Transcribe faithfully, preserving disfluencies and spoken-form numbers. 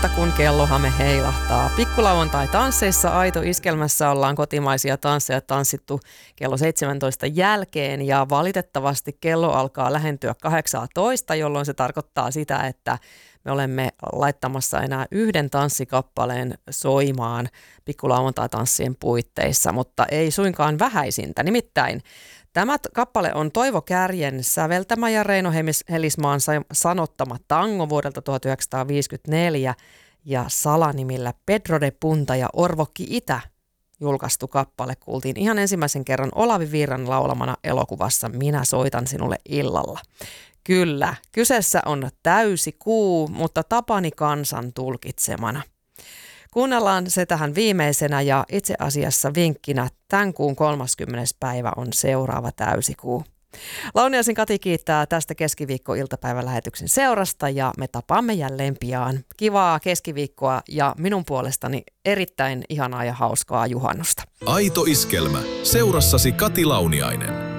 vuotta, kun kellohame heilahtaa. Pikkulauantai-tansseissa Aito Iskelmässä ollaan kotimaisia tansseja tanssittu kello seitsemäntoista jälkeen ja valitettavasti kello alkaa lähentyä kahdeksantoista, jolloin se tarkoittaa sitä, että me olemme laittamassa enää yhden tanssikappaleen soimaan pikkulauantai-tanssien puitteissa, mutta ei suinkaan vähäisintä. Nimittäin tämä kappale on Toivo Kärjen säveltämä ja Reino Helismaan sanottama tango vuodelta tuhatyhdeksänsataaviisikymmentäneljä ja salanimillä Pedro de Punta ja Orvokki Itä julkaistu kappale kuultiin ihan ensimmäisen kerran Olavi Virran laulamana elokuvassa Minä soitan sinulle illalla. Kyllä, kyseessä on täysi kuu, mutta Tapani Kansan tulkitsemana. Kuunnellaan se tähän viimeisenä ja itse asiassa vinkkinä tämän kuun kolmaskymmenes päivä on seuraava täysikuu. Launiaisen Kati kiittää tästä keskiviikko-iltapäivälähetyksen seurasta ja me tapaamme jälleen pian. Kivaa keskiviikkoa ja minun puolestani erittäin ihanaa ja hauskaa juhannusta. Aito Iskelmä. Seurassasi Kati Launiainen.